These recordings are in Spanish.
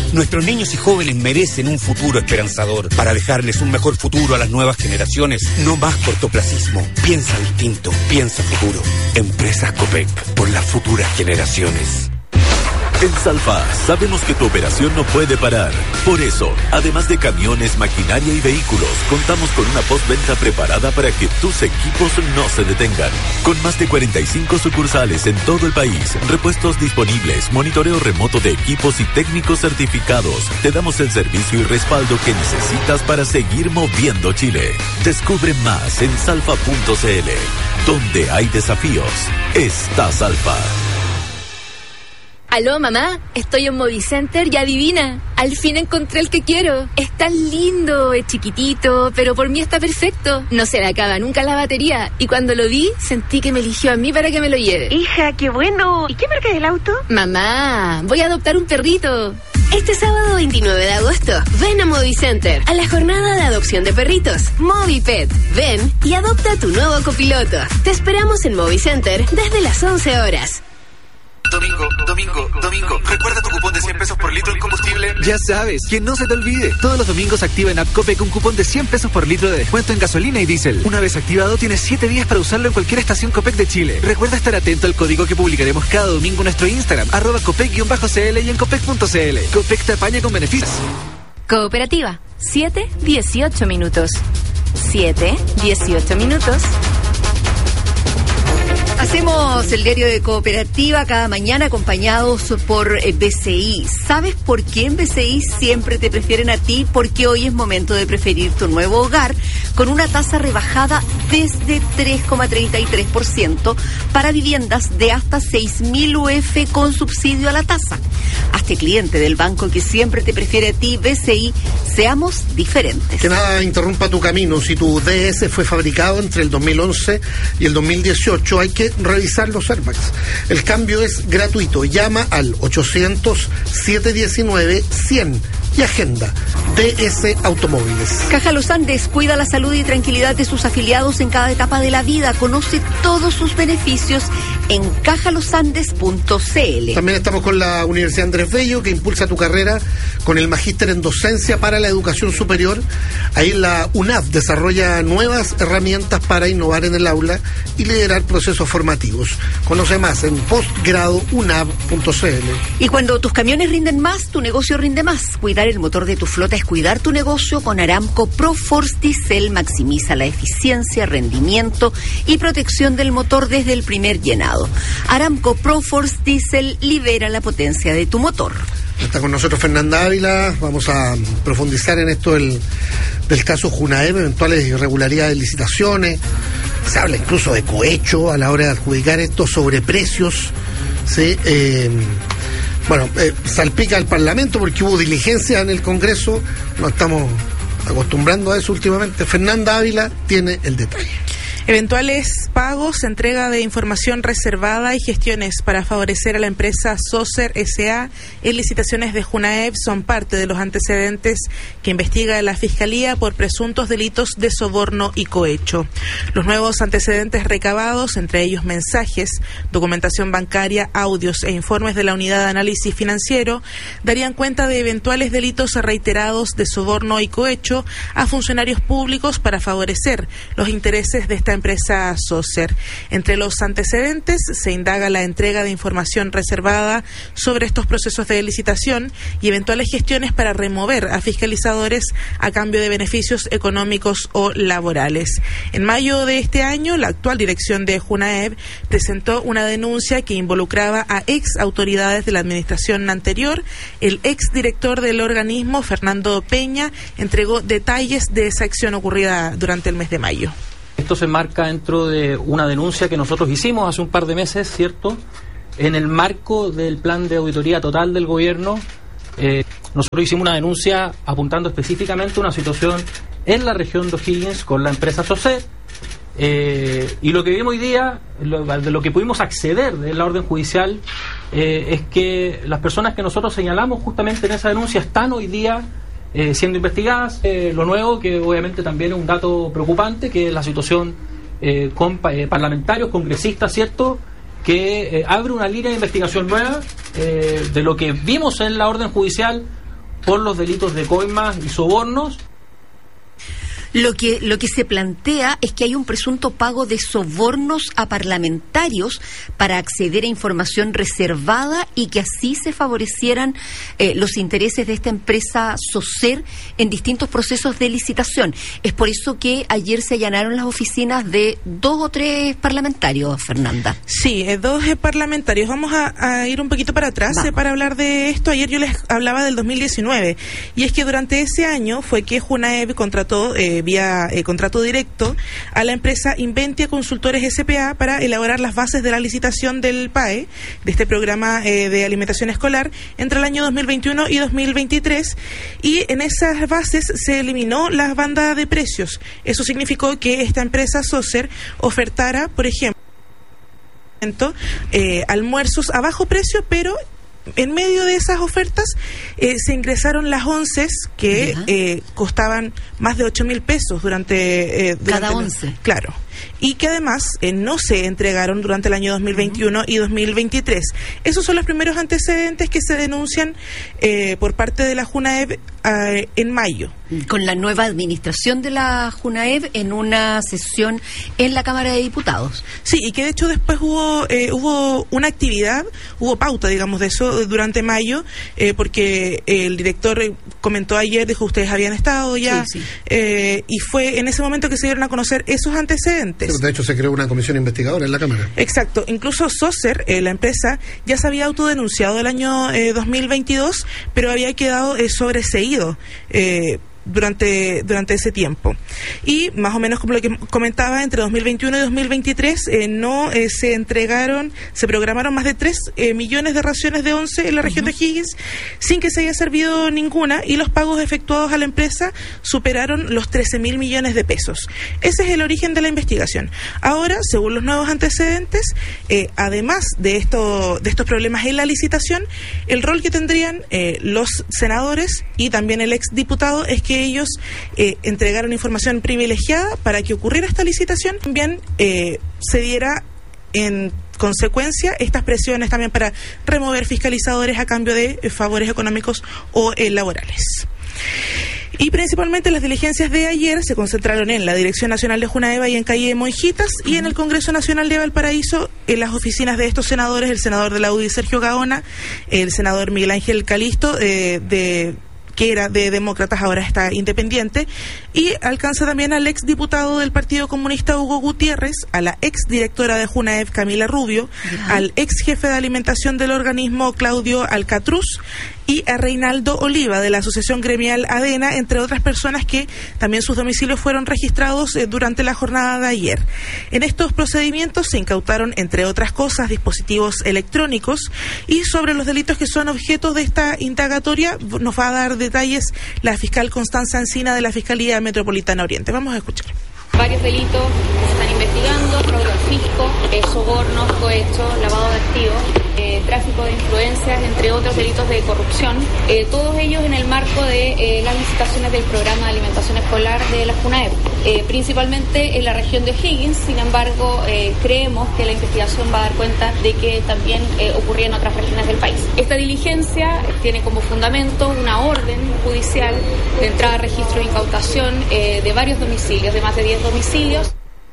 Nuestros niños y jóvenes merecen un futuro esperanzador. Para dejarles un mejor futuro a las nuevas generaciones, no más cortoplacismo. Piensa distinto, piensa futuro. Empresas Copec, por las futuras generaciones. En Salfa sabemos que tu operación no puede parar. Por eso, además de camiones, maquinaria y vehículos, contamos con una postventa preparada para que tus equipos no se detengan. Con más de 45 sucursales en todo el país, repuestos disponibles, monitoreo remoto de equipos y técnicos certificados, te damos el servicio y respaldo que necesitas para seguir moviendo Chile. Descubre más en salfa.cl. Donde hay desafíos, está Salfa. Aló, mamá, estoy en Movicenter y adivina, al fin encontré el que quiero. Es tan lindo, es chiquitito, pero por mí está perfecto. No se le acaba nunca la batería y cuando lo vi, sentí que me eligió a mí para que me lo lleve. Hija, qué bueno. ¿Y qué marca es el auto? Mamá, voy a adoptar un perrito. Este sábado 29 de agosto, ven a Movicenter, a la jornada de adopción de perritos, Movipet. Ven y adopta a tu nuevo copiloto. Te esperamos en Movicenter desde las 11 horas. Domingo, ¿recuerda tu cupón de 100 pesos por litro en combustible? Ya sabes, que no se te olvide. Todos los domingos activa en AppCopec un cupón de 100 pesos por litro de descuento en gasolina y diésel. Una vez activado, tienes 7 días para usarlo en cualquier estación Copec de Chile. Recuerda estar atento al código que publicaremos cada domingo en nuestro Instagram, @Copec_CL y en Copec.cl. Copec te apaña con beneficios. Cooperativa, 7:18 minutos. 7:18 minutos. Hacemos el diario de Cooperativa cada mañana acompañados por BCI. ¿Sabes por qué en BCI siempre te prefieren a ti? Porque hoy es momento de preferir tu nuevo hogar con una tasa rebajada desde 3,33% para viviendas de hasta 6.000 UF con subsidio a la tasa. Hazte cliente del banco que siempre te prefiere a ti, BCI. Seamos diferentes. Que nada interrumpa tu camino. Si tu DS fue fabricado entre el 2011 y el 2018, hay que revisar los airbags. El cambio es gratuito. Llama al 800-719-100 y agenda DS Automóviles. Caja Los Andes cuida la salud y tranquilidad de sus afiliados en cada etapa de la vida. Conoce todos sus beneficios en cajalosandes.cl. También estamos con la Universidad Andrés Bello, que impulsa tu carrera con el magíster en docencia para la educación superior. Ahí la UNAV desarrolla nuevas herramientas para innovar en el aula y liderar procesos formativos. Conoce más en postgradoUNAV.cl. Y cuando tus camiones rinden más, tu negocio rinde más. Cuidar el motor de tu flota es cuidar tu negocio. Con Aramco ProForce Diesel maximiza la eficiencia, rendimiento y protección del motor desde el primer llenado. Aramco ProForce Diesel libera la potencia de tu motor. Está con nosotros Fernanda Ávila. Vamos a profundizar en esto del caso Junaep, eventuales irregularidades de licitaciones. Se habla incluso de cohecho a la hora de adjudicar estos sobreprecios. ¿Sí? Salpica al Parlamento porque hubo diligencia en el Congreso. Nos estamos acostumbrando a eso últimamente. Fernanda Ávila tiene el detalle. Eventuales pagos, entrega de información reservada y gestiones para favorecer a la empresa Socer S.A. en licitaciones de Junaep son parte de los antecedentes que investiga la Fiscalía por presuntos delitos de soborno y cohecho. Los nuevos antecedentes recabados, entre ellos mensajes, documentación bancaria, audios e informes de la Unidad de Análisis Financiero, darían cuenta de eventuales delitos reiterados de soborno y cohecho a funcionarios públicos para favorecer los intereses de esta empresa Socer. Entre los antecedentes se indaga la entrega de información reservada sobre estos procesos de licitación y eventuales gestiones para remover a fiscalizadores a cambio de beneficios económicos o laborales. En mayo de este año, la actual dirección de Junaep presentó una denuncia que involucraba a ex autoridades de la administración anterior. El ex director del organismo, Fernando Peña, entregó detalles de esa acción ocurrida durante el mes de mayo. Esto se enmarca dentro de una denuncia que nosotros hicimos hace un par de meses, ¿cierto? En el marco del plan de auditoría total del gobierno, nosotros hicimos una denuncia apuntando específicamente a una situación en la región de O'Higgins con la empresa Socer. Y lo que vimos hoy día, de lo que pudimos acceder de la orden judicial, es que las personas que nosotros señalamos justamente en esa denuncia están hoy día siendo investigadas. Lo nuevo, que obviamente también es un dato preocupante, que es la situación con parlamentarios, congresistas, ¿cierto?, que abre una línea de investigación nueva de lo que vimos en la orden judicial por los delitos de coimas y sobornos. Lo que se plantea es que hay un presunto pago de sobornos a parlamentarios para acceder a información reservada y que así se favorecieran los intereses de esta empresa SOCER en distintos procesos de licitación. Es por eso que ayer se allanaron las oficinas de 2 o 3 parlamentarios, Fernanda. Sí, 2 parlamentarios. Vamos a ir un poquito para atrás para hablar de esto. Ayer yo les hablaba del 2019 y es que durante ese año fue que Junaev contrató vía contrato directo a la empresa Inventia Consultores S.p.A. para elaborar las bases de la licitación del PAE, de este programa de alimentación escolar, entre el año 2021 y 2023, y en esas bases se eliminó la banda de precios. Eso significó que esta empresa SOCER ofertara, por ejemplo, almuerzos a bajo precio, pero en medio de esas ofertas se ingresaron las onces que costaban más de 8.000 pesos durante cada once. Claro. Y que además no se entregaron durante el año 2021 y 2023. Esos son los primeros antecedentes que se denuncian por parte de la Junaev en mayo. Con la nueva administración de la Junaev en una sesión en la Cámara de Diputados. Sí, y que de hecho después hubo una actividad, hubo pauta, digamos, de eso durante mayo, porque el director comentó ayer, dijo, ustedes habían estado ya, y fue en ese momento que se dieron a conocer esos antecedentes. De hecho, se creó una comisión investigadora en la Cámara. Exacto. Incluso SOCER, la empresa, ya se había autodenunciado el año 2022, pero había quedado sobreseído durante ese tiempo. Y más o menos como lo que comentaba, entre 2021 y 2023 se programaron más de 3 millones de raciones de once en la región de Higgins sin que se haya servido ninguna, y los pagos efectuados a la empresa superaron los 13.000 millones de pesos. Ese es el origen de la investigación. Ahora, según los nuevos antecedentes, además de estos problemas en la licitación, el rol que tendrían los senadores y también el exdiputado es que ellos entregaron información privilegiada para que ocurriera esta licitación. También se diera en consecuencia estas presiones también para remover fiscalizadores a cambio de favores económicos o laborales. Y principalmente las diligencias de ayer se concentraron en la Dirección Nacional de Junaeva y en calle Monjitas, y en el Congreso Nacional de Valparaíso, en las oficinas de estos senadores, el senador de la UDI Sergio Gaona, el senador Miguel Ángel Calisto, que era de Demócratas, ahora está independiente, y alcanza también al exdiputado del Partido Comunista Hugo Gutiérrez, a la exdirectora de Junaev Camila Rubio, al ex jefe de alimentación del organismo Claudio Alcatruz, y a Reinaldo Oliva de la Asociación Gremial ADENA, entre otras personas que también sus domicilios fueron registrados durante la jornada de ayer. En estos procedimientos se incautaron, entre otras cosas, dispositivos electrónicos, y sobre los delitos que son objetos de esta indagatoria nos va a dar detalles la fiscal Constanza Encina de la Fiscalía Metropolitana Oriente. Vamos a escuchar. Varios delitos que se están investigando: fraude al fisco, sobornos, cohecho, lavado de activos, tráfico de influencias, entre otros delitos de corrupción, todos ellos en el marco de las licitaciones del programa de alimentación escolar de la Junaev, principalmente en la región de O'Higgins. Sin embargo, creemos que la investigación va a dar cuenta de que también ocurría en otras regiones del país. Esta diligencia tiene como fundamento una orden judicial de entrada a registro e incautación de varios domicilios, de más de 10 domicilios.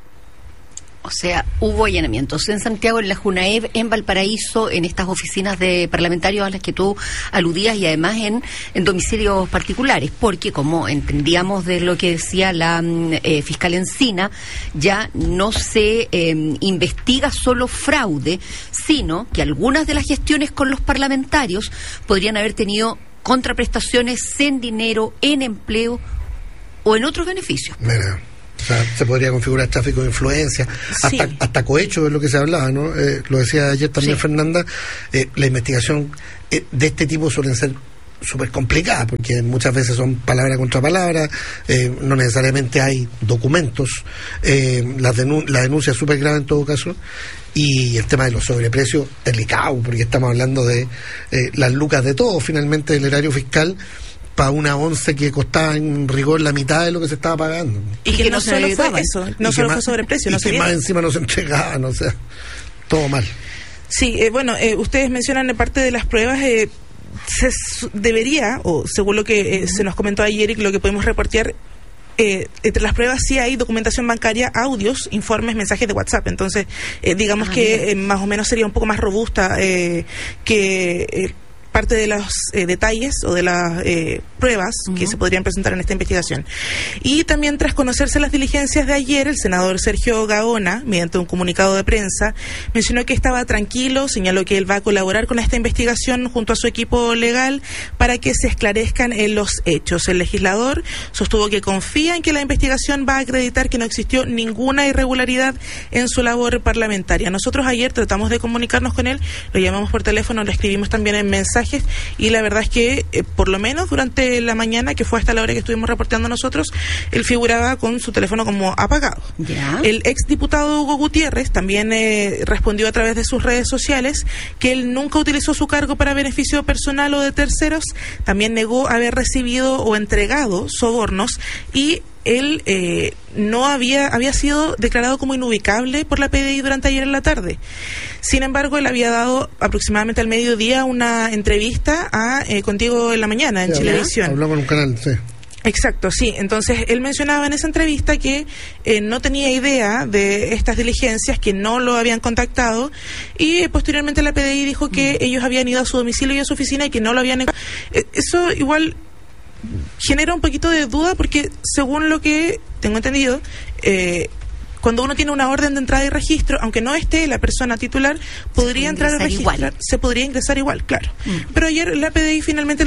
O sea, hubo allanamientos en Santiago, en la Junaev, en Valparaíso, en estas oficinas de parlamentarios a las que tú aludías, y además en domicilios particulares, porque como entendíamos de lo que decía la fiscal Encina, ya no se investiga solo fraude, sino que algunas de las gestiones con los parlamentarios podrían haber tenido contraprestaciones en dinero, en empleo o en otros beneficios. Mira. O sea, se podría configurar tráfico de influencia, hasta cohecho es lo que se hablaba, ¿no? Lo decía ayer también Fernanda, la investigación de este tipo suelen ser súper complicada, porque muchas veces son palabra contra palabra, no necesariamente hay documentos, la denuncia es súper grave en todo caso, y el tema de los sobreprecios delicado, porque estamos hablando de las lucas de todo, finalmente, del erario fiscal, para una once que costaba en rigor la mitad de lo que se estaba pagando. Y que no solo fue eso, no solo fue sobreprecio, y que más encima no se entregaban, o sea, todo mal. Sí, ustedes mencionan parte de las pruebas, debería, o según lo que se nos comentó ayer y lo que podemos reportear, entre las pruebas sí hay documentación bancaria, audios, informes, mensajes de WhatsApp. Entonces, digamos que más o menos sería un poco más robusta que parte de los detalles o de las pruebas que se podrían presentar en esta investigación. Y también, tras conocerse las diligencias de ayer, el senador Sergio Gaona, mediante un comunicado de prensa, mencionó que estaba tranquilo, señaló que él va a colaborar con esta investigación junto a su equipo legal para que se esclarezcan los hechos. El legislador sostuvo que confía en que la investigación va a acreditar que no existió ninguna irregularidad en su labor parlamentaria. Nosotros ayer tratamos de comunicarnos con él, lo llamamos por teléfono, lo escribimos también en mensajes, y la verdad es que por lo menos durante la mañana, que fue hasta la hora que estuvimos reporteando nosotros, él figuraba con su teléfono como apagado. ¿Ya? El exdiputado Hugo Gutiérrez también respondió a través de sus redes sociales que él nunca utilizó su cargo para beneficio personal o de terceros. También negó haber recibido o entregado sobornos, y él no había sido declarado como inubicable por la PDI durante ayer en la tarde. Sin embargo, él había dado aproximadamente al mediodía una entrevista a Contigo en la Mañana, en Chilevisión. Habló con un canal, sí. Exacto, sí. Entonces, él mencionaba en esa entrevista que no tenía idea de estas diligencias, que no lo habían contactado, y posteriormente la PDI dijo que ellos habían ido a su domicilio y a su oficina y que no lo habían... Eso igual genera un poquito de duda, porque según lo que tengo entendido, cuando uno tiene una orden de entrada y registro, aunque no esté la persona titular, podría entrar a registrar, se podría ingresar igual, claro. Pero ayer la PDI finalmente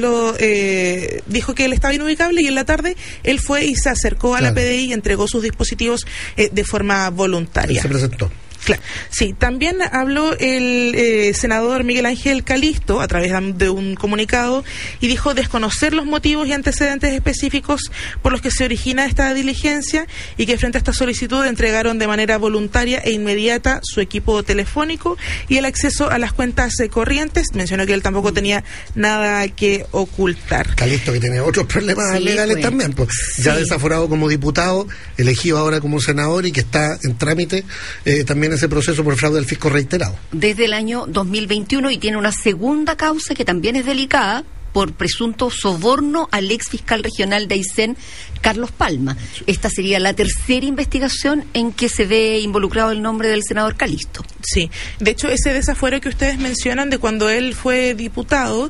dijo que él estaba inubicable, y en la tarde él fue y se acercó a la PDI y entregó sus dispositivos de forma voluntaria. Él se presentó. Claro. Sí, también habló el senador Miguel Ángel Calisto a través de un comunicado, y dijo desconocer los motivos y antecedentes específicos por los que se origina esta diligencia, y que frente a esta solicitud entregaron de manera voluntaria e inmediata su equipo telefónico y el acceso a las cuentas corrientes. Mencionó que él tampoco tenía nada que ocultar. Calisto, que tiene otros problemas legales también, pues, ya desaforado como diputado, elegido ahora como senador, y que está en trámite también ese proceso por fraude al fisco reiterado. Desde el año 2021, y tiene una segunda causa que también es delicada por presunto soborno al ex fiscal regional de Aysén, Carlos Palma. Esta sería la tercera investigación en que se ve involucrado el nombre del senador Calisto. Sí, de hecho ese desafuero que ustedes mencionan de cuando él fue diputado,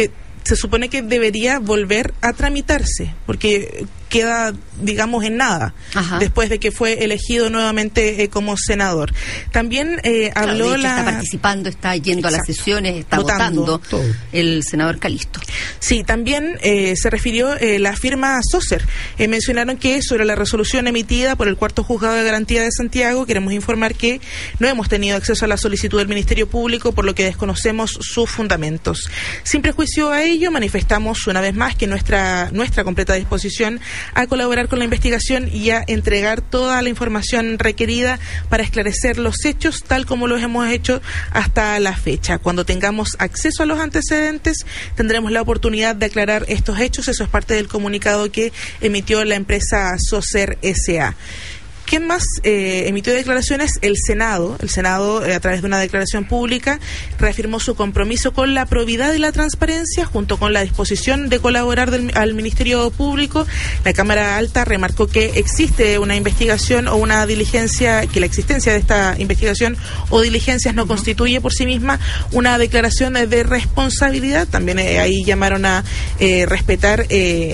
se supone que debería volver a tramitarse, porque queda, digamos, en nada. Ajá. Después de que fue elegido nuevamente como senador. También habló está participando, está yendo a las sesiones, está votando el senador Calisto. Sí, también se refirió la firma SOSER. Mencionaron que sobre la resolución emitida por el Cuarto Juzgado de Garantía de Santiago, queremos informar que no hemos tenido acceso a la solicitud del Ministerio Público, por lo que desconocemos sus fundamentos. Sin prejuicio a ello, manifestamos una vez más que nuestra completa disposición a colaborar con la investigación y a entregar toda la información requerida para esclarecer los hechos, tal como los hemos hecho hasta la fecha. Cuando tengamos acceso a los antecedentes, tendremos la oportunidad de aclarar estos hechos. Eso es parte del comunicado que emitió la empresa SOSER S.A. ¿Quién más emitió declaraciones? El Senado, a través de una declaración pública, reafirmó su compromiso con la probidad y la transparencia, junto con la disposición de colaborar al Ministerio Público. La Cámara Alta remarcó que existe una investigación o una diligencia, que la existencia de esta investigación o diligencias no constituye por sí misma una declaración de responsabilidad. También ahí llamaron a respetar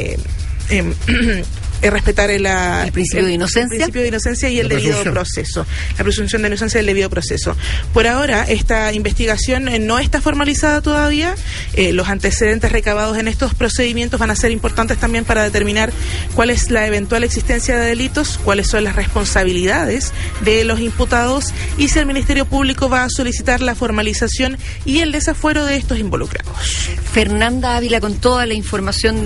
el principio de inocencia. El principio de inocencia y el debido proceso. La presunción de inocencia y el debido proceso. Por ahora, esta investigación no está formalizada todavía. Los antecedentes recabados en estos procedimientos van a ser importantes también para determinar cuál es la eventual existencia de delitos, cuáles son las responsabilidades de los imputados, y si el Ministerio Público va a solicitar la formalización y el desafuero de estos involucrados. Fernanda Ávila con toda la información